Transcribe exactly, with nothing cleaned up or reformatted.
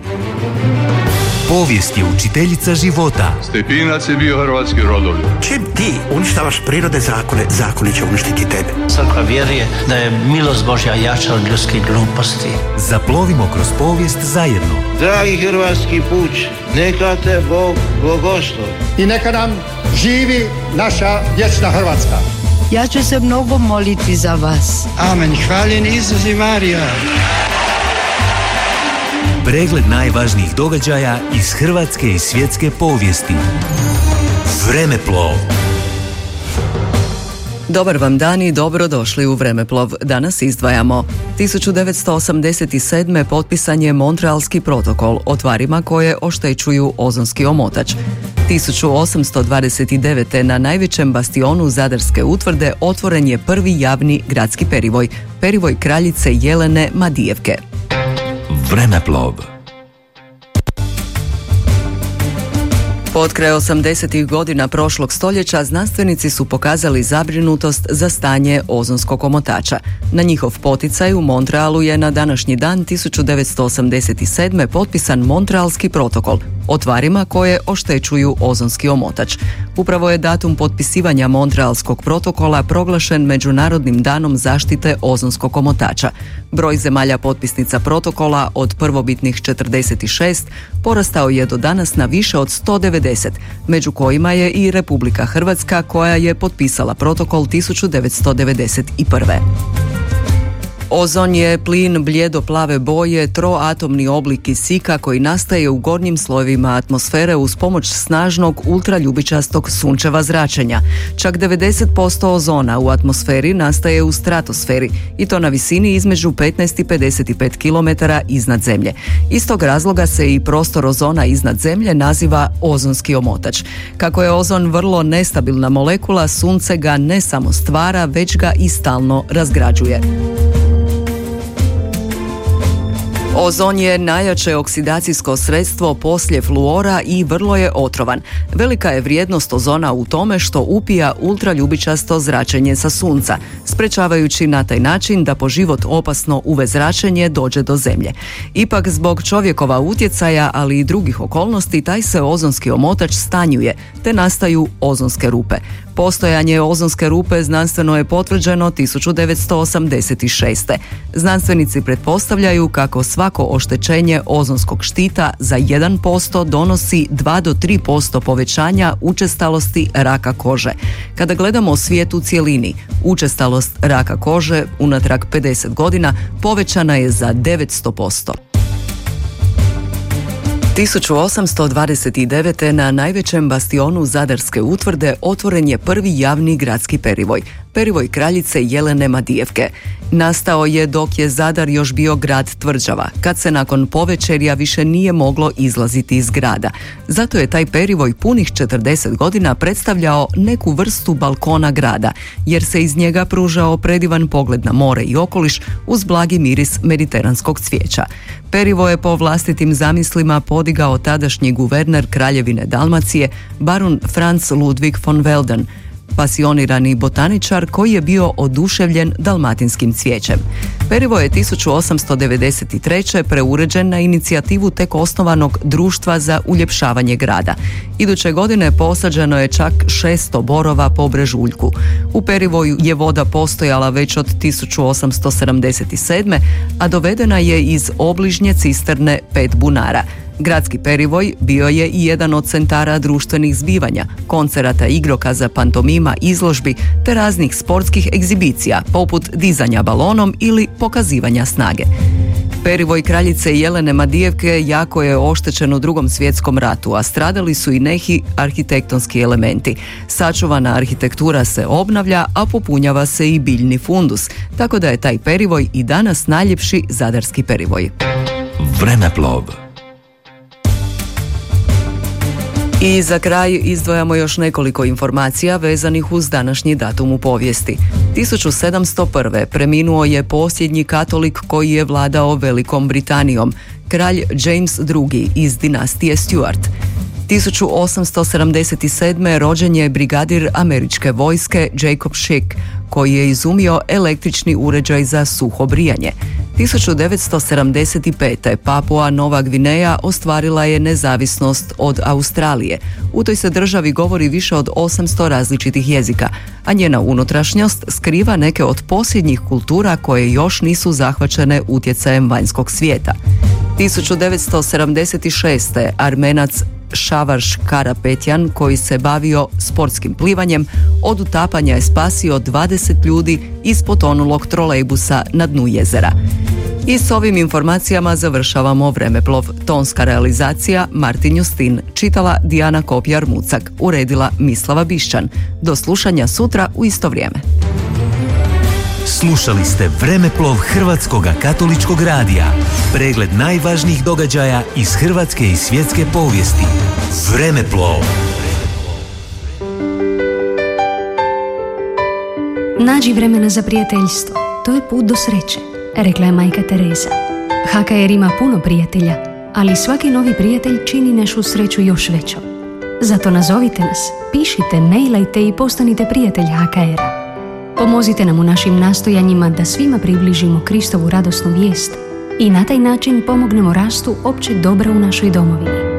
Povijest je učiteljica života. Stepinac je bio hrvatski rodoljub. Čim ti uništavaš prirode zakone, zakoni će uništiti tebe. Crkva vjeruje da je milost Božja jača od ljudskih gluposti. Zaplovimo kroz povijest zajedno. Dragi hrvatski puč, neka te Bog blagoslovi. I neka nam živi naša vječna Hrvatska. Ja ću se mnogo moliti za vas. Amen. Hvaljen Isus i Marija. Pregled najvažnijih događaja iz hrvatske i svjetske povijesti. Vremeplov. Dobar vam dan i dobrodošli u Vremeplov. Danas izdvajamo. tisuću devetsto osamdeset sedme. potpisan je Montrealski protokol o tvarima koje oštećuju ozonski omotač. tisuću osamsto dvadeset devete. na najvećem bastionu Zadarske utvrde otvoren je prvi javni gradski perivoj, perivoj kraljice Jelene Madijevke. Vremeplov. Potkraj osamdesetih godina prošlog stoljeća znanstvenici su pokazali zabrinutost za stanje ozonskog omotača. Na njihov poticaj u Montrealu je na današnji dan tisuću devetsto osamdeset sedme. potpisan Montrealski protokol o tvarima koje oštećuju ozonski omotač. Upravo je datum potpisivanja Montrealskog protokola proglašen Međunarodnim danom zaštite ozonskog omotača. Broj zemalja potpisnica protokola od prvobitnih četrdeset šest porastao je do danas na više od sto devedeset, među kojima je i Republika Hrvatska koja je potpisala protokol tisuću devetsto devedeset prve. Ozon je plin bljedo-plave boje, troatomni oblik kisika koji nastaje u gornjim slojevima atmosfere uz pomoć snažnog ultraljubičastog sunčeva zračenja. Čak devedeset posto ozona u atmosferi nastaje u stratosferi i to na visini između petnaest i pedeset pet kilometara iznad zemlje. Iz tog razloga se i prostor ozona iznad zemlje naziva ozonski omotač. Kako je ozon vrlo nestabilna molekula, sunce ga ne samo stvara, već ga i stalno razgrađuje. Ozon je najjače oksidacijsko sredstvo poslije fluora i vrlo je otrovan. Velika je vrijednost ozona u tome što upija ultraljubičasto zračenje sa sunca, sprečavajući na taj način da po život opasno U V zračenje dođe do zemlje. Ipak zbog čovjekova utjecaja, ali i drugih okolnosti, taj se ozonski omotač stanjuje, te nastaju ozonske rupe. Postojanje ozonske rupe znanstveno je potvrđeno tisuću devetsto osamdeset šeste. Znanstvenici pretpostavljaju kako svako oštećenje ozonskog štita za jedan posto donosi dva do tri posto povećanja učestalosti raka kože. Kada gledamo svijet u cjelini, učestalost raka kože unatrag pedeset godina povećana je za devetsto posto. tisuću osamsto dvadeset devete. na najvećem bastionu Zadarske utvrde otvoren je prvi javni gradski perivoj, perivoj kraljice Jelene Madijevke. Nastao je dok je Zadar još bio grad tvrđava, kad se nakon povečerja više nije moglo izlaziti iz grada. Zato je taj perivoj punih četrdeset godina predstavljao neku vrstu balkona grada, jer se iz njega pružao predivan pogled na more i okoliš uz blagi miris mediteranskog cvijeća. Perivoj je po vlastitim zamislima podigao tadašnji guverner Kraljevine Dalmacije, barun Franz Ludwig von Welden, pasionirani botaničar koji je bio oduševljen dalmatinskim cvijećem. Perivoj je tisuću osamsto devedeset treće. preuređen na inicijativu tek osnovanog Društva za uljepšavanje grada. Iduće godine posađeno je čak šesto borova po brežuljku. U perivoju je voda postojala već od tisuću osamsto sedamdeset sedme. a dovedena je iz obližnje cisterne Pet bunara. Gradski perivoj bio je i jedan od centara društvenih zbivanja, koncerata, igrokaza, pantomima, izložbi te raznih sportskih egzibicija, poput dizanja balonom ili pokazivanja snage. Perivoj kraljice Jelene Madijevke jako je oštećen u Drugom svjetskom ratu, a stradali su i neki arhitektonski elementi. Sačuvana arhitektura se obnavlja, a popunjava se i biljni fundus, tako da je taj perivoj i danas najljepši zadarski perivoj. Vremeplov. I za kraj izdvajamo još nekoliko informacija vezanih uz današnji datum u povijesti. tisuću sedamsto prve. preminuo je posljednji katolik koji je vladao Velikom Britanijom, kralj James drugi. iz dinastije Stuart. tisuću osamsto sedamdeset sedme. rođen je brigadir američke vojske Jacob Schick, koji je izumio električni uređaj za suho brijanje. tisuću devetsto sedamdeset pete. Papua Nova Gvineja ostvarila je nezavisnost od Australije. U toj se državi govori više od osamsto različitih jezika, a njena unutrašnjost skriva neke od posljednjih kultura koje još nisu zahvaćene utjecajem vanjskog svijeta. tisuću devetsto sedamdeset šeste. Armenac Šavarš Karapetjan, koji se bavio sportskim plivanjem, od utapanja je spasio dvadeset ljudi iz potonulog trolejbusa na dnu jezera. I s ovim informacijama završavamo Vremeplov. Tonska realizacija Martin Justin, čitala Dijana Kopjar-Mucak, uredila Mislava Bišćan. Do slušanja sutra u isto vrijeme. Slušali ste Vremeplov Hrvatskog katoličkog radija. Pregled najvažnijih događaja iz hrvatske i svjetske povijesti. Vremeplov. Nađi vremena za prijateljstvo. To je put do sreće, rekla je majka Tereza. ha ka er ima puno prijatelja, ali svaki novi prijatelj čini našu sreću još većom. Zato nazovite nas, pišite, mailajte i postanite prijatelj ha ka era. Pomozite nam u našim nastojanjima da svima približimo Kristovu radosnu vijest i na taj način pomognemo rastu općeg dobra u našoj domovini.